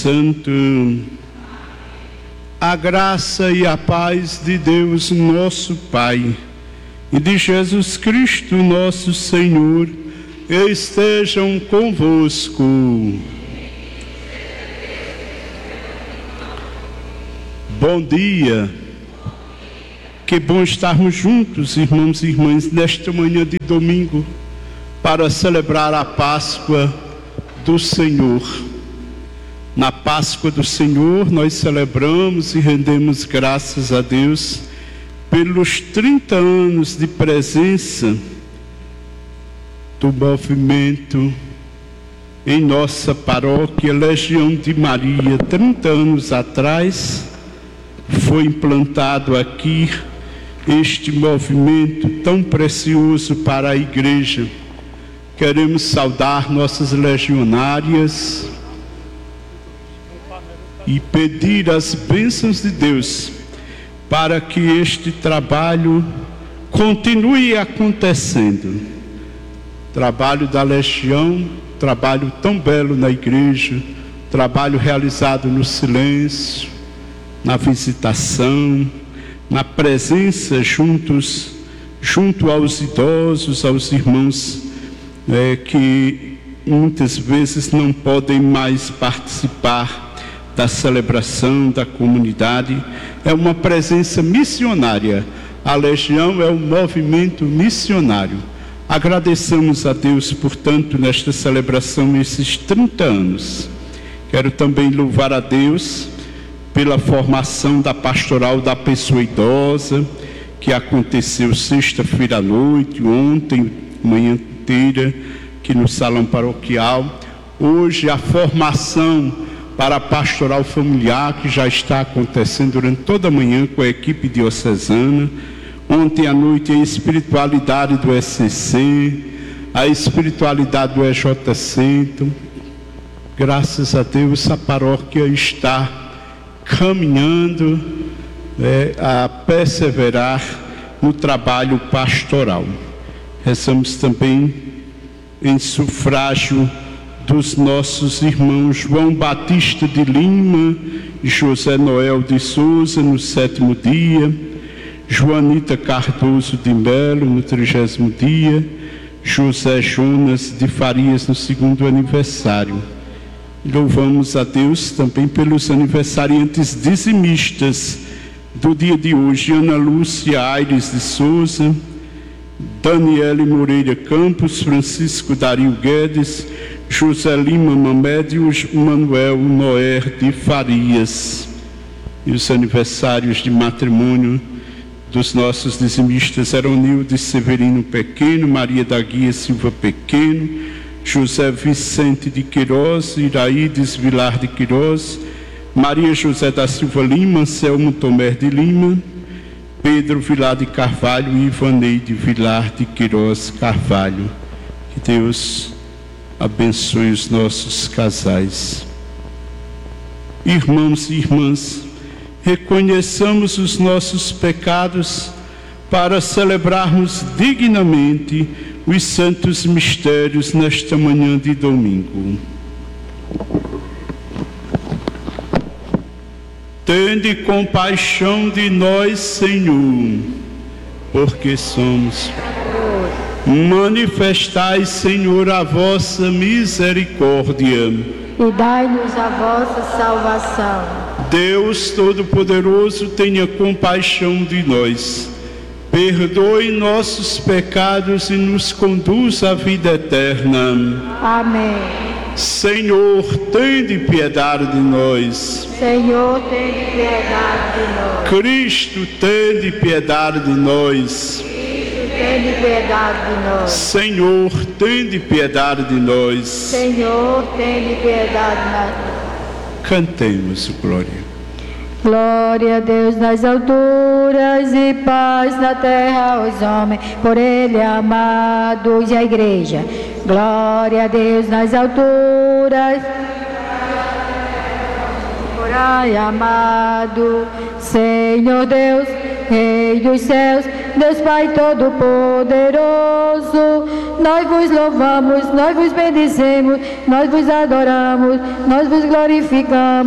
Santo. A graça e a paz de Deus, nosso Pai, e de Jesus Cristo, nosso Senhor, estejam convosco. Bom dia. Que bom estarmos juntos, irmãos e irmãs, nesta manhã de domingo, para celebrar a Páscoa do Senhor. Na Páscoa do Senhor, nós celebramos e rendemos graças a Deus pelos 30 anos de presença do movimento em nossa paróquia Legião de Maria. 30 anos atrás foi implantado aqui este movimento tão precioso para a igreja. Queremos saudar nossas legionárias e pedir as bênçãos de Deus para que este trabalho continue acontecendo. Trabalho da Legião, trabalho tão belo na igreja, trabalho realizado no silêncio, na visitação, na presença junto aos idosos, aos irmãos que muitas vezes não podem mais participar da celebração da comunidade. É uma presença missionária. A Legião é um movimento missionário. Agradecemos a Deus, portanto, nesta celebração, nesses 30 anos. Quero também louvar a Deus pela formação da pastoral da pessoa idosa, que aconteceu sexta-feira à noite, ontem, manhã inteira, aqui no salão paroquial. Hoje, a formação para a pastoral familiar, que já está acontecendo durante toda a manhã com a equipe diocesana. Ontem à noite, a espiritualidade do ECC, a espiritualidade do EJC. Então, graças a Deus, a paróquia está caminhando a perseverar no trabalho pastoral. Rezamos também em sufrágio dos nossos irmãos João Batista de Lima e José Noel de Souza no 7º dia, Joanita Cardoso de Melo no 30º dia, José Jonas de Farias no 2º aniversário. Louvamos a Deus também pelos aniversariantes dizimistas do dia de hoje: Ana Lúcia Aires de Souza, Daniele Moreira Campos, Francisco Dario Guedes, José Lima Mamed e Manuel Noer de Farias. E os aniversários de matrimônio dos nossos dizimistas: Eronilde Severino Pequeno, Maria da Guia Silva Pequeno, José Vicente de Queiroz, Iraides Vilar de Queiroz, Maria José da Silva Lima, Anselmo Tomé de Lima, Pedro Vilar de Carvalho e Ivaneide Vilar de Queiroz Carvalho. Que Deus abençoe os nossos casais. Irmãos e irmãs, reconheçamos os nossos pecados para celebrarmos dignamente os santos mistérios nesta manhã de domingo. Tende compaixão de nós, Senhor, porque somos. Manifestai, Senhor, a vossa misericórdia e dai-nos a vossa salvação. Deus Todo-Poderoso, tenha compaixão de nós, perdoe nossos pecados e nos conduz à vida eterna. Amém. Senhor, tende piedade de nós. Senhor, tende piedade de nós. Cristo, tende piedade de nós. Tende piedade de nós. Senhor, tende piedade de nós. Senhor, tende piedade de nós. Cantemos o glória. Glória a Deus nas alturas e paz na terra aos homens, por Ele amados, e a igreja. Glória a Deus nas alturas, por Ele amado, Senhor Deus, Rei dos céus, Deus Pai Todo-Poderoso, nós vos louvamos, nós vos bendizemos, nós vos adoramos, nós vos glorificamos.